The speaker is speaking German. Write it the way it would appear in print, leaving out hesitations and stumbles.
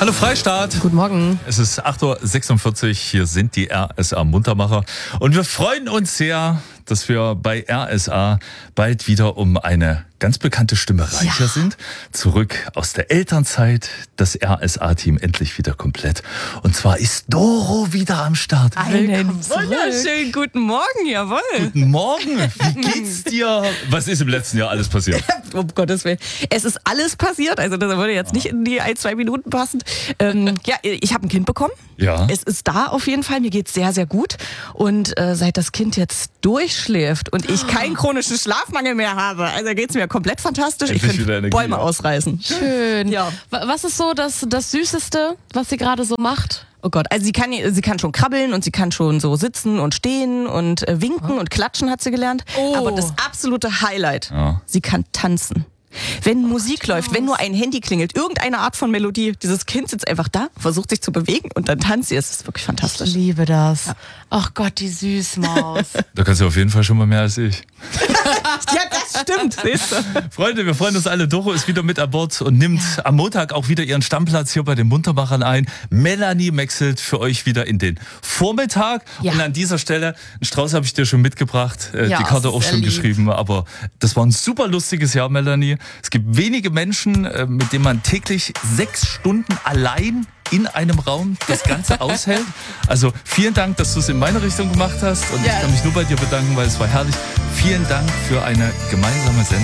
Hallo Freistaat. Guten Morgen. Es ist 8.46 Uhr, hier sind die RSA Muntermacher und wir freuen uns sehr, dass wir bei RSA bald wieder um eine ganz bekannte Stimme reicher sind. Zurück aus der Elternzeit, das RSA-Team endlich wieder komplett. Und zwar ist Doro wieder am Start. Einen wunderschönen guten Morgen, jawohl. Guten Morgen, wie geht's dir? Was ist im letzten Jahr alles passiert? Um Gottes Willen. Es ist alles passiert, also das würde jetzt nicht in die 1-2 Minuten passen. Ja, ich habe ein Kind bekommen. Ja. Es ist da auf jeden Fall, mir geht's sehr, sehr gut. Und seit das Kind jetzt durchschläft und ich keinen chronischen Schlafmangel mehr habe, also geht's mir komplett fantastisch. Endlich Ich wieder könnte Energie, Bäume ja. ausreißen. Schön. Ja. Was ist so das Süßeste, was sie gerade so macht? Oh Gott, also sie kann schon krabbeln und sie kann schon so sitzen und stehen und winken und klatschen hat sie gelernt. Oh. Aber das absolute Highlight, Ja. sie kann tanzen. Wenn Musik läuft, wenn nur ein Handy klingelt, irgendeine Art von Melodie, dieses Kind sitzt einfach da, versucht sich zu bewegen und dann tanzt sie. Es ist wirklich Ich fantastisch. liebe das. Ach Gott, die Süßmaus. Da kannst du auf jeden Fall schon mal mehr als ich. Ja, das stimmt. Siehst du? Freunde, wir freuen uns alle. Doro ist wieder mit an Bord und nimmt am Montag auch wieder ihren Stammplatz hier bei den Muntermachern ein. Melanie wechselt für euch wieder in den Vormittag. Ja. Und an dieser Stelle, einen Strauß habe ich dir schon mitgebracht, Ja, die das Karte ist auch sehr schon lieb. geschrieben. Aber das war ein super lustiges Jahr, Melanie. Es gibt wenige Menschen, mit denen man täglich 6 Stunden allein in einem Raum das Ganze aushält. Also vielen Dank, dass du es in meine Richtung gemacht hast. Und ich kann mich nur bei dir bedanken, weil es war herrlich. Vielen Dank für eine gemeinsame Sendung.